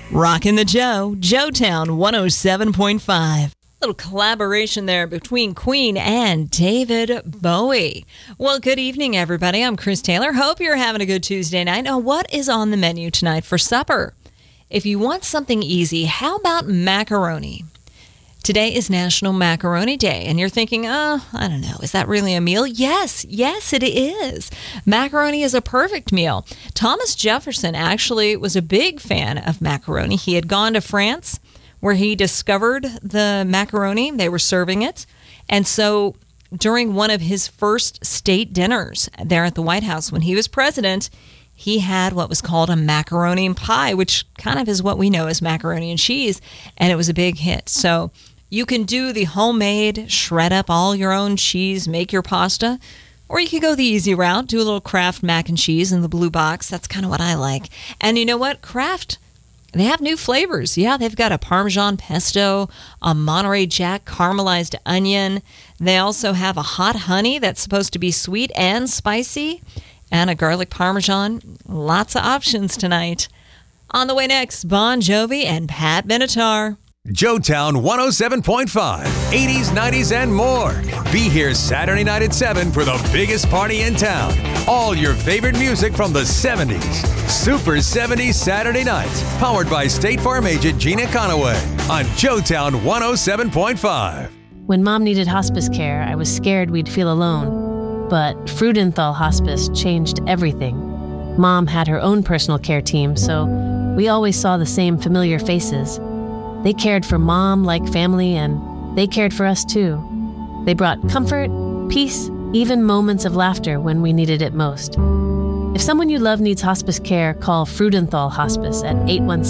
Rockin' the Joe, Joetown 107.5. Little collaboration there between Queen and David Bowie. Well, good evening, everybody. I'm Chris Taylor. Hope you're having a good Tuesday night. Now, what is on the menu tonight for supper? If you want something easy, how about macaroni? Today is National Macaroni Day, and you're thinking, I don't know, is that really a meal? Yes, it is. Macaroni is a perfect meal. Thomas Jefferson actually was a big fan of macaroni. He had gone to France, where he discovered the macaroni. They were serving it. And so during one of his first state dinners there at the White House when he was president, he had what was called a macaroni and pie, which kind of is what we know as macaroni and cheese, and it was a big hit. So you can do the homemade, shred up all your own cheese, make your pasta, or you could go the easy route, do a little Kraft mac and cheese in the blue box. That's kind of what I like. And you know what? Kraft, they have new flavors. Yeah, they've got a Parmesan pesto, a Monterey Jack caramelized onion. They also have a hot honey that's supposed to be sweet and spicy, and a garlic Parmesan. Lots of options tonight. On the way next, Bon Jovi and Pat Benatar. Joetown 107.5, 80s, 90s, and more. Be here Saturday night at 7 for the biggest party in town. All your favorite music from the 70s. Super 70s Saturday nights. Powered by State Farm agent Gina Conaway on Joetown 107.5. When Mom needed hospice care, I was scared we'd feel alone. But Freudenthal Hospice changed everything. Mom had her own personal care team, so we always saw the same familiar faces. They cared for Mom like family, and they cared for us too. They brought comfort, peace, even moments of laughter when we needed it most. If someone you love needs hospice care, call Freudenthal Hospice at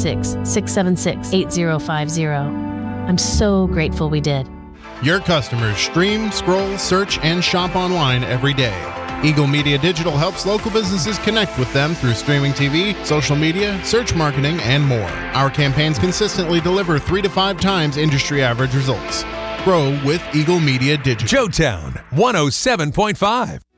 816-676-8050. I'm so grateful we did. Your customers stream, scroll, search, and shop online every day. Eagle Media Digital helps local businesses connect with them through streaming TV, social media, search marketing, and more. Our campaigns consistently deliver 3 to 5 times industry average results. Grow with Eagle Media Digital. Joetown 107.5.